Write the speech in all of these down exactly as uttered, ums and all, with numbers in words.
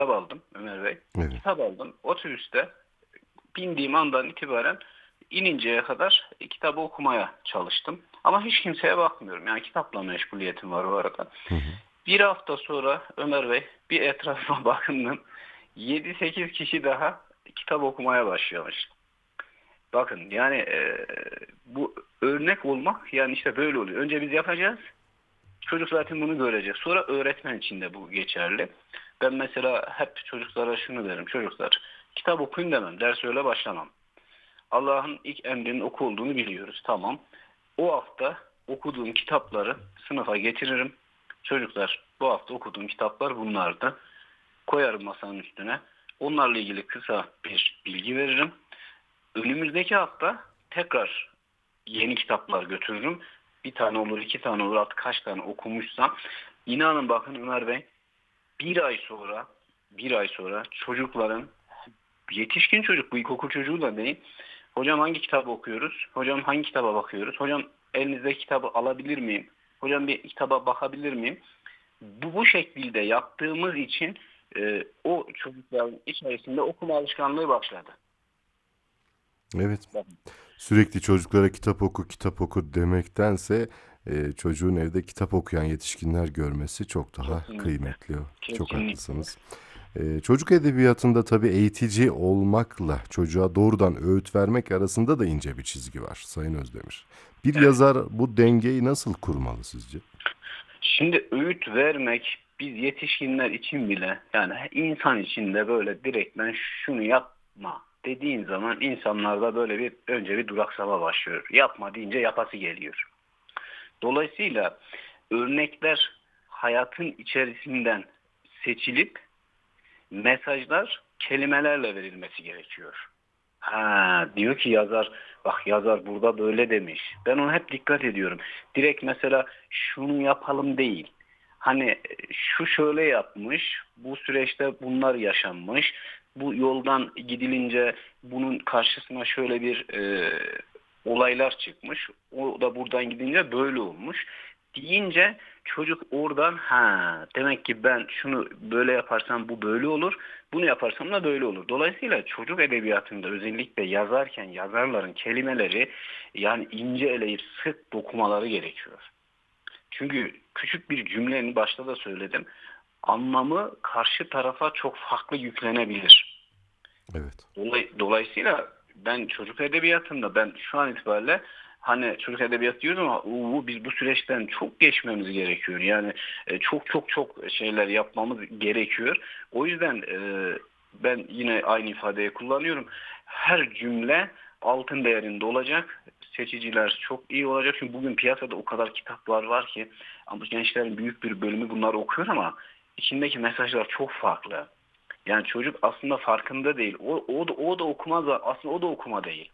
kitap aldım Ömer Bey. Evet. Kitap aldım. Otobüste bindiğim andan itibaren ininceye kadar kitabı okumaya çalıştım. Ama hiç kimseye bakmıyorum. Yani kitapla meşguliyetim var o arada. Hı hı. Bir hafta sonra Ömer Bey bir etrafıma bakındım. yedi sekiz kişi daha kitap okumaya başlamış. Bakın yani e, bu örnek olmak yani işte böyle oluyor. Önce biz yapacağız. Çocuk zaten bunu görecek. Sonra öğretmen için de bu geçerli. Ben mesela hep çocuklara şunu derim. Çocuklar kitap okuyun demem. Ders öyle başlamam. Allah'ın ilk emrinin oku olduğunu biliyoruz. Tamam. O hafta okuduğum kitapları sınıfa getiririm. Çocuklar bu hafta okuduğum kitaplar bunlardı. Koyarım masanın üstüne. Onlarla ilgili kısa bir bilgi veririm. Önümüzdeki hafta tekrar yeni kitaplar götürürüm. Bir tane olur, iki tane olur, artık kaç tane okumuşsam. İnanın bakın Ömer Bey, bir ay sonra, bir ay sonra çocukların, yetişkin çocuk, bu ilkokul çocuğu da değil. Hocam hangi kitabı okuyoruz? Hocam hangi kitaba bakıyoruz? Hocam elinizdeki kitabı alabilir miyim? Hocam bir kitaba bakabilir miyim? Bu, bu şekilde yaptığımız için e, o çocukların içerisinde okuma alışkanlığı başladı. Evet. Sürekli çocuklara kitap oku, kitap oku demektense e, çocuğun evde kitap okuyan yetişkinler görmesi çok daha Kesinlikle. kıymetli. Çok Kesinlikle. haklısınız. E, çocuk edebiyatında tabii eğitici olmakla çocuğa doğrudan öğüt vermek arasında da ince bir çizgi var Sayın Özdemir. Bir Evet. yazar bu dengeyi nasıl kurmalı sizce? Şimdi öğüt vermek biz yetişkinler için bile yani insan için de böyle direktmen şunu yapma dediğin zaman insanlarda böyle bir önce bir duraksama başlıyor. Yapma deyince yapası geliyor. Dolayısıyla örnekler hayatın içerisinden seçilip mesajlar kelimelerle verilmesi gerekiyor. Ha, diyor ki yazar, bak yazar burada böyle demiş. Ben ona hep dikkat ediyorum. Direkt mesela şunu yapalım değil. Hani şu şöyle yapmış, bu süreçte bunlar yaşanmış, bu yoldan gidilince bunun karşısına şöyle bir e, olaylar çıkmış, o da buradan gidince böyle olmuş deyince çocuk oradan ha demek ki ben şunu böyle yaparsam bu böyle olur, bunu yaparsam da böyle olur. Dolayısıyla çocuk edebiyatında özellikle yazarken yazarların kelimeleri yani ince eleyip sık dokumaları gerekiyor. Çünkü küçük bir cümlenin başta da söyledim. Anlamı karşı tarafa çok farklı yüklenebilir. Evet. Dolay- Dolayısıyla ben çocuk edebiyatında ben şu an itibariyle hani çocuk edebiyatı diyoruz ama uu, biz bu süreçten çok geçmemiz gerekiyor. Yani e, çok çok çok şeyler yapmamız gerekiyor. O yüzden e, ben yine aynı ifadeyi kullanıyorum. Her cümle altın değerinde olacak. Seçiciler çok iyi olacak. Çünkü bugün piyasada o kadar kitaplar var ki ama gençlerin büyük bir bölümü bunları okuyor ama içindeki mesajlar çok farklı. Yani çocuk aslında farkında değil. O, o da, o da okumaz aslında o da okuma değil.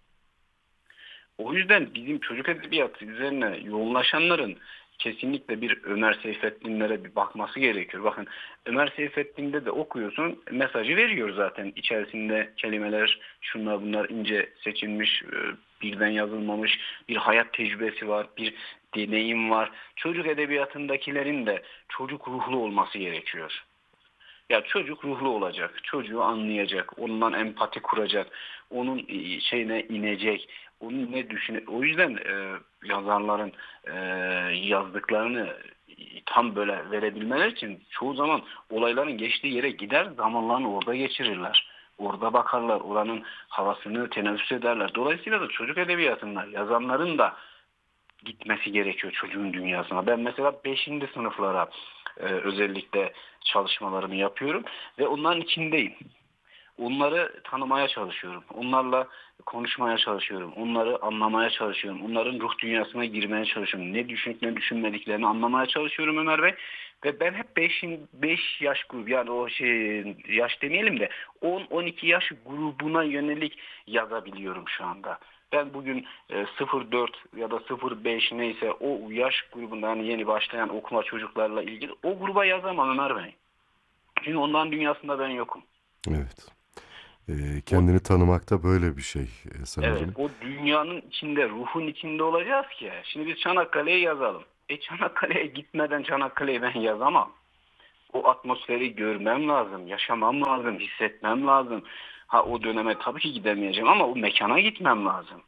O yüzden bizim çocuk edebiyatı üzerine yoğunlaşanların kesinlikle bir Ömer Seyfettinlere bir bakması gerekiyor. Bakın Ömer Seyfettin'de de okuyorsun mesajı veriyor zaten. İçerisinde kelimeler şunlar bunlar ince seçilmiş, e, birden yazılmamış bir hayat tecrübesi var, bir deneyim var. Çocuk edebiyatındakilerin de çocuk ruhlu olması gerekiyor. Ya çocuk ruhlu olacak, çocuğu anlayacak, ondan empati kuracak, onun e, şeyine inecek, onun ne düşüne. O yüzden e, yazarların e, yazdıklarını tam böyle verebilmeleri için çoğu zaman olayların geçtiği yere gider, zamanlarını orada geçirirler. Orada bakarlar, oranın havasını teneffüs ederler. Dolayısıyla da çocuk edebiyatında yazanların da gitmesi gerekiyor çocuğun dünyasına. Ben mesela beşinci sınıflara e, özellikle çalışmalarımı yapıyorum ve onların içindeyim. Onları tanımaya çalışıyorum. Onlarla konuşmaya çalışıyorum. Onları anlamaya çalışıyorum. Onların ruh dünyasına girmeye çalışıyorum. Ne düşünüp ne düşünmediklerini anlamaya çalışıyorum Ömer Bey. Ve ben hep beş beş yaş grubu yani o şey yaş demeyelim de on on iki yaş grubuna yönelik yazabiliyorum şu anda. Ben bugün e, sıfır dört ya da sıfır beş neyse o yaş grubunda yani yeni başlayan okuma çocuklarla ilgili o gruba yazamam Ömer Bey. Çünkü onların dünyasında ben yokum. Evet. E, O kendini tanımakta böyle bir şey e, Evet, sanırım. o dünyanın içinde, ruhun içinde olacağız ki. Şimdi biz Çanakkale'ye yazalım. E Çanakkale'ye gitmeden Çanakkale'yi ben yazamam. O atmosferi görmem lazım, yaşamam lazım, hissetmem lazım. Ha, o döneme tabii ki gidemeyeceğim ama o mekana gitmem lazım.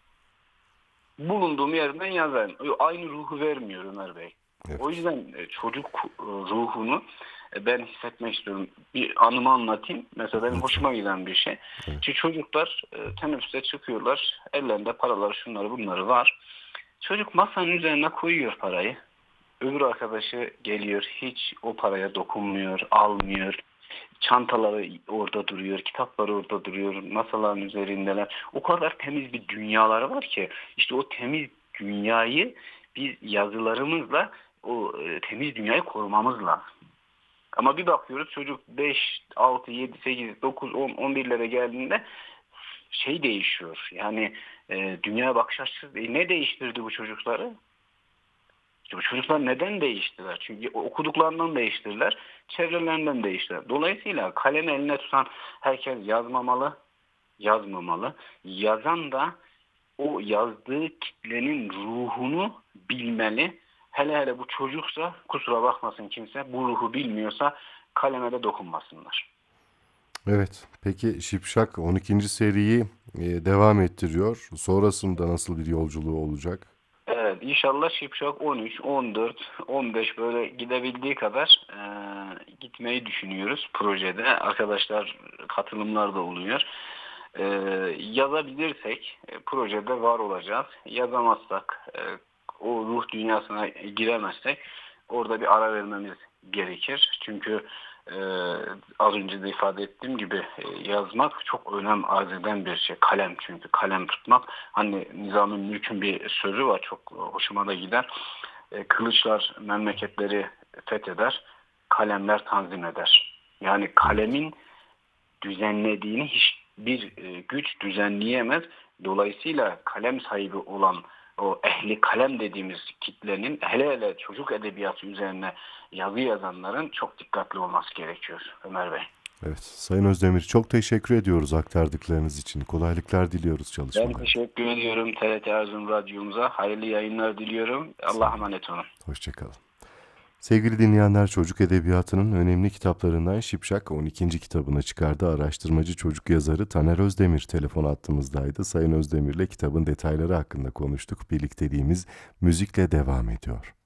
Bulunduğum yerden yazarım. Aynı ruhu vermiyor Ömer Bey. O Evet. yüzden e, çocuk e, ruhunu e, ben hissetmek istiyorum. Bir anımı anlatayım. Mesela benim Lütfen. hoşuma giden bir şey. Evet. Şimdi çocuklar e, teneffüste çıkıyorlar. Ellerinde paraları, şunları bunları var. Çocuk masanın üzerine koyuyor parayı. Öbür arkadaşı geliyor, hiç o paraya dokunmuyor, almıyor. Çantaları orada duruyor, kitapları orada duruyor, masaların üzerindeler. O kadar temiz bir dünyaları var ki işte o temiz dünyayı biz yazılarımızla o e, temiz dünyayı korumamız lazım. Ama bir bakıyoruz çocuk beş, altı, yedi, sekiz, dokuz, on, on birlere geldiğinde şey değişiyor. Yani e, dünya bakış açısı ne değiştirdi bu çocukları? İşte bu çocuklar neden değiştiler? Çünkü okuduklarından değiştiler, çevrelerinden değiştiler. Dolayısıyla kalemi eline tutan herkes yazmamalı, yazmamalı. Yazan da o yazdığı kitlenin ruhunu bilmeli. Hele hele bu çocuksa kusura bakmasın kimse, bu ruhu bilmiyorsa kaleme de dokunmasınlar. Evet. Peki Şipşak on ikinci seriyi e, devam ettiriyor. Sonrasında nasıl bir yolculuğu olacak? Evet, inşallah Şipşak on üç, on dört, on beş böyle gidebildiği kadar e, gitmeyi düşünüyoruz projede. Arkadaşlar katılımlar da oluyor. E, yazabilirsek e, projede var olacağız. Yazamazsak, e, o ruh dünyasına giremezsek orada bir ara vermemiz gerekir. Çünkü e, az önce de ifade ettiğim gibi e, yazmak çok önem arz eden bir şey. Kalem, çünkü kalem tutmak. Hani Nizami Mülk'ün bir sözü var, çok hoşuma da gider. E, kılıçlar memleketleri fetheder, kalemler tanzim eder. Yani Evet. kalemin düzenlediğini hiçbir e, güç düzenleyemez. Dolayısıyla kalem sahibi olan o ehli kalem dediğimiz kitlenin, hele hele çocuk edebiyatı üzerine yazı yazanların çok dikkatli olması gerekiyor Ömer Bey. Evet. Sayın Özdemir, çok teşekkür ediyoruz aktardıklarınız için. Kolaylıklar diliyoruz Ben çalışmalarınızda. teşekkür ediyorum T R T Erzurum Radyomuza. Hayırlı yayınlar diliyorum. Sağ Allah'a olun. emanet olun. Hoşçakalın. Sevgili dinleyenler, çocuk edebiyatının önemli kitaplarından Şipşak on ikinci kitabını çıkardı. Araştırmacı çocuk yazarı Taner Özdemir telefon hattımızdaydı. Sayın Özdemir'le kitabın detayları hakkında konuştuk. Birlikteliğimiz müzikle devam ediyor.